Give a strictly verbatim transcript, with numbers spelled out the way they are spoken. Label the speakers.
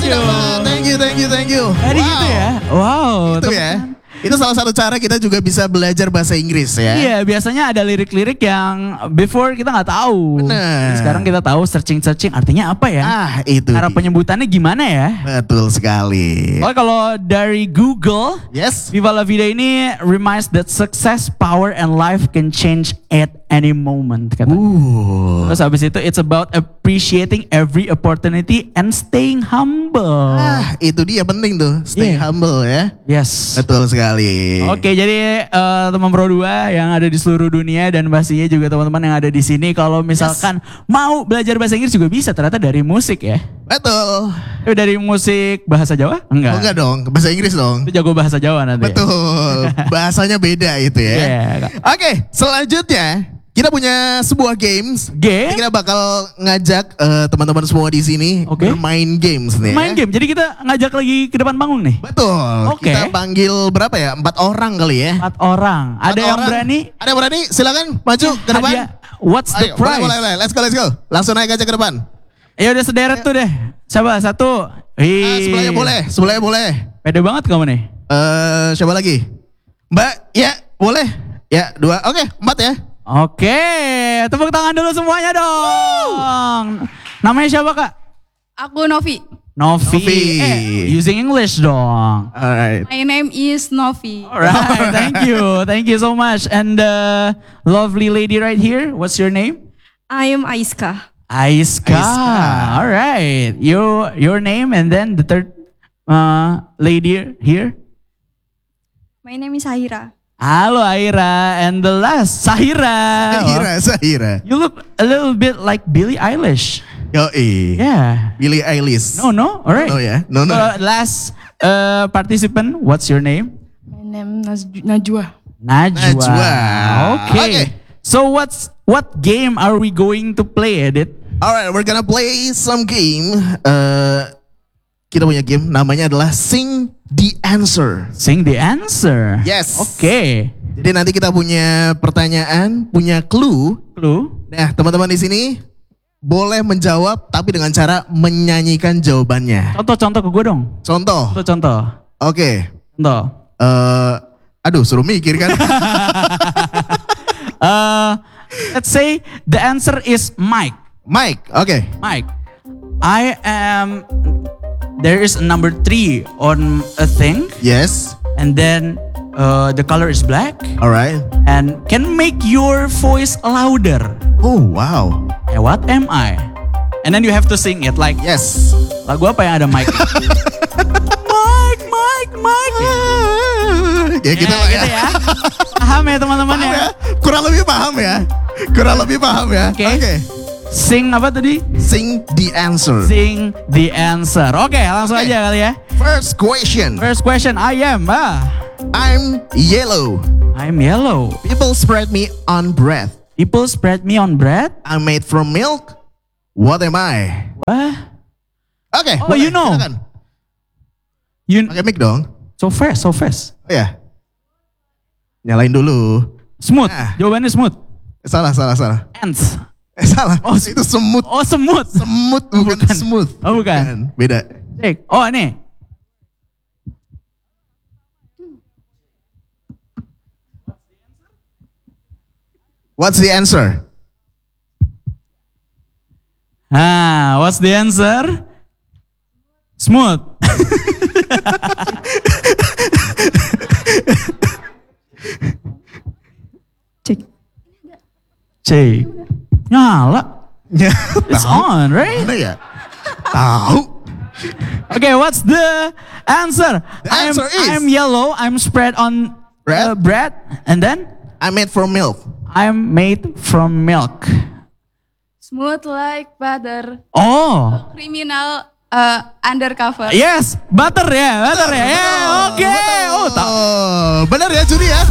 Speaker 1: you.
Speaker 2: Thank you, thank you, thank you.
Speaker 1: Jadi wow. gitu ya. Wow.
Speaker 2: Itu ya. Itu salah satu cara kita juga bisa belajar bahasa Inggris ya.
Speaker 1: Iya, biasanya ada lirik-lirik yang before kita nggak tahu.
Speaker 2: Benar.
Speaker 1: Sekarang kita tahu searching-searching artinya apa ya.
Speaker 2: Ah, itu.
Speaker 1: Cara penyebutannya gimana ya?
Speaker 2: Betul sekali.
Speaker 1: Oh, kalau dari Google,
Speaker 2: yes.
Speaker 1: Viva La Vida ini reminds that success, power, and life can change at any moment. Kata.
Speaker 2: Uh.
Speaker 1: Terus habis itu, it's about appreciating every opportunity and staying humble.
Speaker 2: Ah, itu dia penting tuh, stay yeah. humble ya.
Speaker 1: Yes.
Speaker 2: Betul sekali.
Speaker 1: Oke, jadi uh, teman Pro dua yang ada di seluruh dunia dan pastinya juga teman-teman yang ada di sini, kalau misalkan yes. mau belajar bahasa Inggris juga bisa ternyata dari musik ya.
Speaker 2: Betul.
Speaker 1: Itu dari musik bahasa Jawa? Enggak.
Speaker 2: Oh, enggak dong, bahasa Inggris dong.
Speaker 1: Itu jago bahasa Jawa nanti.
Speaker 2: Betul. Bahasanya beda itu ya.
Speaker 1: Yeah.
Speaker 2: Oke, selanjutnya kita punya sebuah games.
Speaker 1: Game?
Speaker 2: Kita bakal ngajak uh, teman-teman semua di sini okay. bermain games nih.
Speaker 1: Main
Speaker 2: ya.
Speaker 1: game. Jadi kita ngajak lagi ke depan panggung nih.
Speaker 2: Betul.
Speaker 1: Oke. Okay.
Speaker 2: Kita panggil berapa ya? Empat orang kali ya.
Speaker 1: Empat orang. Empat ada orang. Yang berani?
Speaker 2: Ada yang berani? Silakan maju ke depan.
Speaker 1: Hadiah. What's the
Speaker 2: Ayo,
Speaker 1: prize?
Speaker 2: Boleh, boleh, let's go, let's go. Langsung naik aja ke depan.
Speaker 1: Ya udah sederet tuh deh. Coba satu.
Speaker 2: Ah, sebelahnya boleh, sebelahnya boleh.
Speaker 1: Pede banget kamu nih.
Speaker 2: Eh, uh, siapa lagi? Mbak, ya boleh. Ya dua. Oke, okay, empat ya.
Speaker 1: Oke, tepuk tangan dulu semuanya dong. Woo! Namanya siapa kak?
Speaker 3: Aku Novi.
Speaker 1: Novi.
Speaker 2: Novi.
Speaker 1: Eh, using English dong.
Speaker 2: Alright.
Speaker 3: My name is Novi.
Speaker 1: Alright, thank you, thank you so much. And the lovely lady right here, what's your name?
Speaker 3: I am Aiska.
Speaker 1: Aiska. Aiska. Alright, your your name and then the third uh, lady here.
Speaker 3: My name is Sahira.
Speaker 1: Halo Aira, and the last Sahira.
Speaker 2: Sahira, oh. Sahira.
Speaker 1: You look a little bit like Billie Eilish.
Speaker 2: Yoi.
Speaker 1: Yeah.
Speaker 2: Billie Eilish.
Speaker 1: No, no, alright.
Speaker 2: No, yeah, no, no.
Speaker 1: Uh, last uh, participant, what's your name?
Speaker 3: My name is Najwa.
Speaker 1: Najwa.
Speaker 2: Najwa.
Speaker 1: Okay.
Speaker 2: Okay.
Speaker 1: So what's what game are we going to play, Edit?
Speaker 2: Alright, we're gonna play some game. Uh, kita punya game, namanya adalah Sing the Answer.
Speaker 1: Sing the Answer.
Speaker 2: Yes.
Speaker 1: Oke. Okay.
Speaker 2: Jadi nanti kita punya pertanyaan, punya clue.
Speaker 1: Clue.
Speaker 2: Nah, teman-teman di sini boleh menjawab, tapi dengan cara menyanyikan jawabannya.
Speaker 1: Contoh-contoh ke gue dong.
Speaker 2: Contoh.
Speaker 1: Contoh-contoh.
Speaker 2: Oke. Okay.
Speaker 1: Contoh.
Speaker 2: Uh, aduh, suruh mikir kan.
Speaker 1: uh, let's say the answer is Mike.
Speaker 2: Mike, oke. Okay.
Speaker 1: Mike, I am. There is a number three on a thing.
Speaker 2: Yes.
Speaker 1: And then uh, the color is black.
Speaker 2: Alright.
Speaker 1: And can make your voice louder.
Speaker 2: Oh wow.
Speaker 1: Eh, what am I? And then you have to sing it like.
Speaker 2: Yes.
Speaker 1: Lagu apa yang ada Mike? Mike, Mike, Mike.
Speaker 2: Ya gitu,
Speaker 1: ya, gitu ya. Paham ya teman-teman ya?
Speaker 2: ya? Kurang lebih paham ya. Kurang lebih paham ya.
Speaker 1: Oke. Okay.
Speaker 2: Okay.
Speaker 1: Sing apa tadi?
Speaker 2: Sing the answer.
Speaker 1: Sing the answer. Oke, okay, langsung okay. aja kali ya.
Speaker 2: First question.
Speaker 1: First question. I am. Ah.
Speaker 2: I'm yellow.
Speaker 1: I'm yellow.
Speaker 2: People spread me on bread.
Speaker 1: People spread me on bread.
Speaker 2: I'm made from milk. What am I?
Speaker 1: What?
Speaker 2: Oke. Okay,
Speaker 1: oh, boleh, you know.
Speaker 2: Silakan.
Speaker 1: You.
Speaker 2: Pakai mic dong.
Speaker 1: So fast, so fast.
Speaker 2: Oh ya. Nyalain dulu.
Speaker 1: Smooth.
Speaker 2: Nah.
Speaker 1: Jawabannya smooth.
Speaker 2: Salah, salah, salah.
Speaker 1: Ants.
Speaker 2: Eh salah. Oh itu semut.
Speaker 1: Oh semut.
Speaker 2: Semut bukan, bukan. Smooth.
Speaker 1: Oh bukan.
Speaker 2: bukan. Beda.
Speaker 1: Cek. Oh ini.
Speaker 2: What's the answer?
Speaker 1: Ah, what's the answer? Smooth.
Speaker 3: Cek.
Speaker 1: Cek. Nyala. It's on, right?
Speaker 2: Mana ya? Tahu.
Speaker 1: Okay, what's the answer?
Speaker 2: The answer
Speaker 1: I'm,
Speaker 2: is
Speaker 1: I'm yellow. I'm spread on
Speaker 2: bread.
Speaker 1: Uh, bread, and then
Speaker 2: I'm made from milk.
Speaker 1: I'm made from milk.
Speaker 3: Smooth like butter.
Speaker 1: Oh.
Speaker 3: Criminal uh, undercover.
Speaker 1: Yes, butter ya, butter ya. Yeah, oke. Okay. Oh,
Speaker 2: oh, benar ya Juri ya?